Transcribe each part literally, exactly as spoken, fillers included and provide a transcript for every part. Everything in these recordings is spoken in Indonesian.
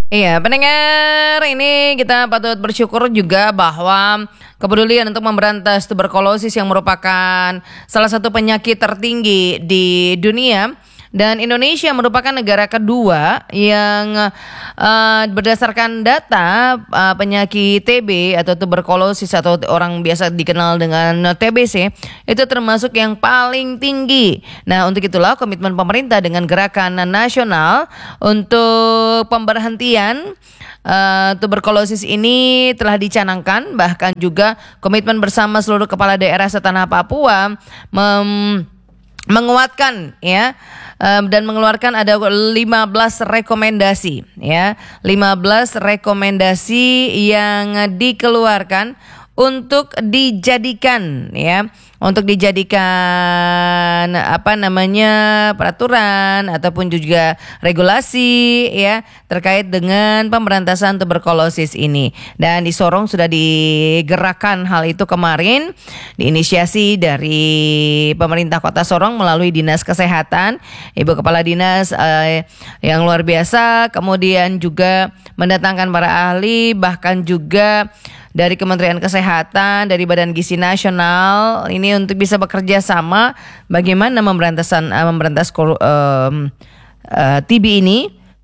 Iya, pendengar, ini kita patut bersyukur juga bahwa kepedulian untuk memberantas tuberkulosis yang merupakan salah satu penyakit tertinggi di dunia. Dan Indonesia merupakan negara kedua yang uh, berdasarkan data uh, penyakit T B atau tuberkulosis atau orang biasa dikenal dengan T B C itu termasuk yang paling tinggi. Nah, untuk itulah komitmen pemerintah dengan gerakan nasional untuk pemberhentian uh, tuberkulosis ini telah dicanangkan, bahkan juga komitmen bersama seluruh kepala daerah setanah Papua mem- menguatkan ya um, dan mengeluarkan ada lima belas rekomendasi ya lima belas rekomendasi yang dikeluarkan untuk dijadikan ya untuk dijadikan apa namanya peraturan ataupun juga regulasi ya terkait dengan pemberantasan tuberkulosis ini. Dan di Sorong sudah digerakkan hal itu kemarin, diinisiasi dari pemerintah Kota Sorong melalui Dinas Kesehatan, Ibu Kepala Dinas eh, yang luar biasa, kemudian juga mendatangkan para ahli, bahkan juga dari Kementerian Kesehatan, dari Badan Gizi Nasional ini untuk bisa bekerja sama bagaimana memberantasan uh, memberantas um, uh, T B ini.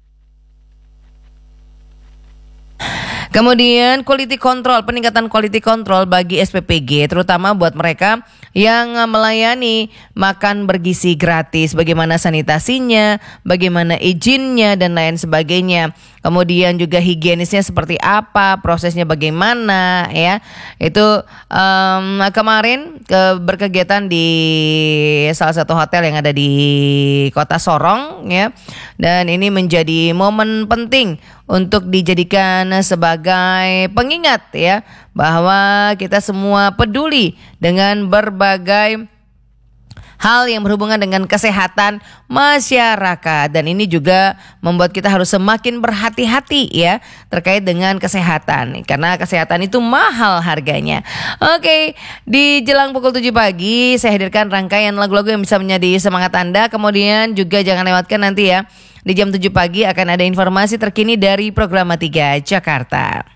Kemudian quality control, peningkatan quality control bagi S P P G terutama buat mereka yang melayani makan bergizi gratis, bagaimana sanitasinya, bagaimana izinnya dan lain sebagainya. Kemudian juga higienisnya seperti apa, prosesnya bagaimana ya. Itu um, kemarin ke, berkegiatan di salah satu hotel yang ada di Kota Sorong ya. Dan ini menjadi momen penting untuk dijadikan sebagai pengingat ya bahwa kita semua peduli dengan berbagai hal yang berhubungan dengan kesehatan masyarakat, dan ini juga membuat kita harus semakin berhati-hati ya terkait dengan kesehatan karena kesehatan itu mahal harganya. Oke, di jelang pukul tujuh pagi saya hadirkan rangkaian lagu-lagu yang bisa menjadi semangat Anda. Kemudian juga jangan lewatkan nanti ya di jam tujuh pagi akan ada informasi terkini dari Programa tiga Jakarta.